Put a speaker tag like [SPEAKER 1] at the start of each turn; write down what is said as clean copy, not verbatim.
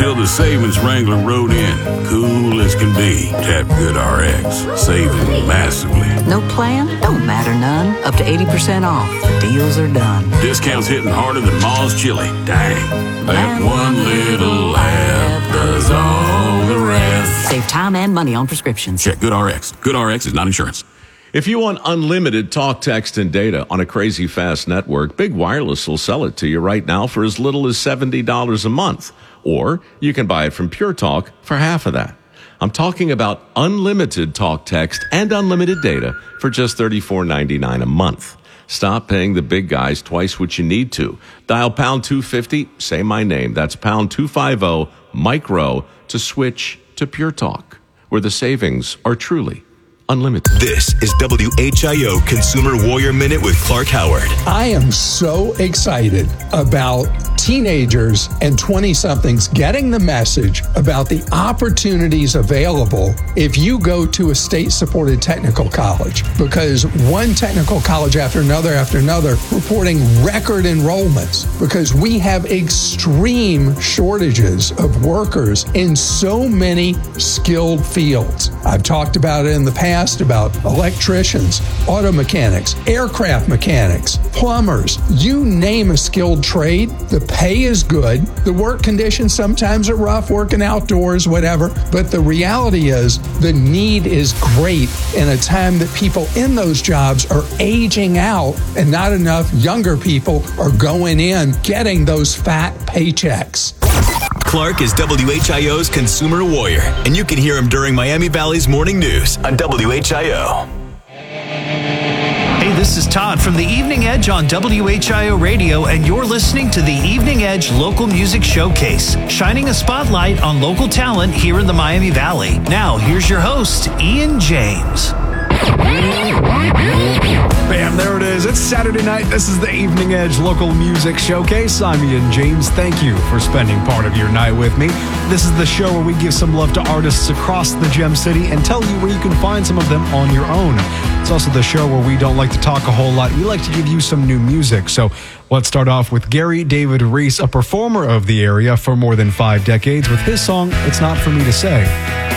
[SPEAKER 1] till the savings wrangler rode in. Cool as can be. Tap GoodRx. Saving massively.
[SPEAKER 2] No plan? Don't matter none. Up to 80% off. The deals are done.
[SPEAKER 1] Discounts hitting harder than Ma's chili. Dang. That one little app does all the rest.
[SPEAKER 2] Save time and money on prescriptions.
[SPEAKER 1] Check GoodRx. GoodRx is not insurance.
[SPEAKER 3] If you want unlimited talk, text, and data on a crazy fast network, Big Wireless will sell it to you right now for as little as $70 a month. Or you can buy it from Pure Talk for half of that. I'm talking about unlimited talk, text, and unlimited data for just $34.99 a month. Stop paying the big guys twice what you need to. Dial pound 250, say my name. That's pound 250 micro to switch to Pure Talk, where the savings are truly unlimited.
[SPEAKER 4] This is WHIO Consumer Warrior Minute with Clark Howard.
[SPEAKER 5] I am so excited about teenagers and 20-somethings getting the message about the opportunities available if you go to a state-supported technical college, because one technical college after another reporting record enrollments, because we have extreme shortages of workers in so many skilled fields. I've talked about it in the past about electricians, auto mechanics, aircraft mechanics, plumbers, you name a skilled trade. The pay is good. The work conditions sometimes are rough, working outdoors, whatever. But the reality is the need is great in a time that people in those jobs are aging out and not enough younger people are going in getting those fat paychecks.
[SPEAKER 4] Clark is WHIO's Consumer Warrior, and you can hear him during Miami Valley's morning news on WHIO.
[SPEAKER 6] Hey, this is Todd from the Evening Edge on WHIO Radio, and you're listening to the Evening Edge Local Music Showcase, shining a spotlight on local talent here in the Miami Valley. Now, here's your host, Ian James.
[SPEAKER 7] Bam, there it is. It's Saturday night. This is the Evening Edge Local Music Showcase. I'm Ian James. Thank you for spending part of your night with me. This is the show where we give some love to artists across the Gem City and tell you where you can find some of them on your own. It's also the show where we don't like to talk a whole lot. We like to give you some new music. So let's start off with Gary David Reese, a performer of the area for more than 5 decades, with his song, It's Not For Me To Say.